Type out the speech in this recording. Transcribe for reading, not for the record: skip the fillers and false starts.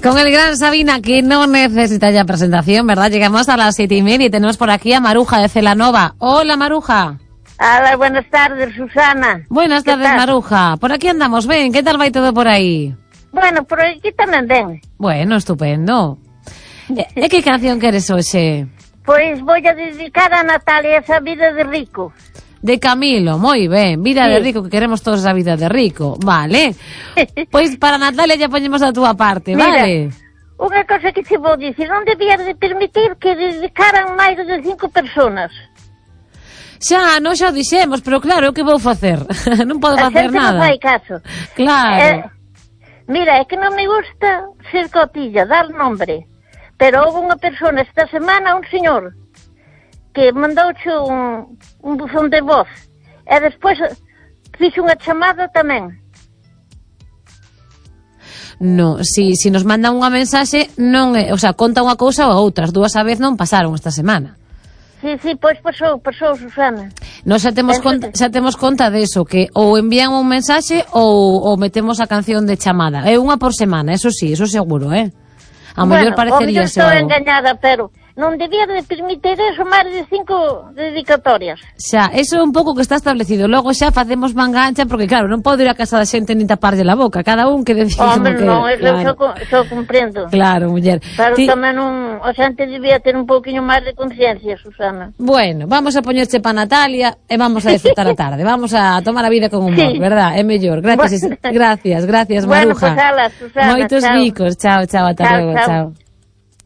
Con el gran Sabina, que no necesita ya presentación, ¿verdad? Llegamos a las 7:30 y tenemos por aquí a Maruja de Celanova. Hola, Maruja. Hola, buenas tardes, Susana. Buenas tardes, Maruja. Por aquí andamos, ven, ¿qué tal va todo por aí? Bueno, por aquí tamén ben. Bueno, estupendo. E que canción queres hoxe? Pois vou a dedicar a Natalia esa vida de rico. De Camilo, moi ben, vida de rico, que queremos todos a vida de rico, vale. Pois para Natalia ya poñemos a túa parte, vale? Mira, unha cosa que te vou dicir, non debía de permitir que dedicaran máis de 5 personas. Xa, non xa o dixemos, pero claro, que vou facer? Non podo facer nada. A xente non fai caso. Claro. Mira, é que non me gusta ser cotilla, dar nombre, pero houve unha persona esta semana, un señor, que mandouche un buzón de voz e despois fixe unha chamada tamén. No, si nos mandan unha mensaxe non é, o sea, conta unha cousa ou outra, as dúas a vez non pasaron esta semana. Sí, pois pasou, Susana. Nós xa temos conta de eso, que ou envían un mensaxe ou metemos a canción de chamada. É unha por semana, eso sí, eso seguro, A mellor parecería ser algo. Estou engañada, pero non debía de permitir eso máis de 5 dedicatorias. Xa, eso é un pouco que está establecido. Logo xa facemos mangancha, porque claro, non podo ir a casa da xente nin taparlle a boca. Cada un que decide como que... non, claro. Eso comprendo. Claro, muller. Pero tamén a xente debía ter un pouquinho máis de conciencia, Susana. Bueno, vamos a poñerche pa Natalia e vamos a disfrutar a tarde. Vamos a tomar a vida con humor, verdad? É mellor. Gracias, Maruja. Bueno, pues ala, Susana, Moitos bicos. Chao, ata logo, chao.